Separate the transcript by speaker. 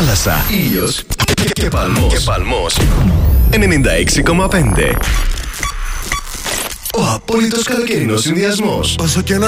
Speaker 1: θάλασσα, ήλιος και παλμός. 96,5. Ο απόλυτος καλοκαιρινός συνδυασμός.
Speaker 2: Όσο και να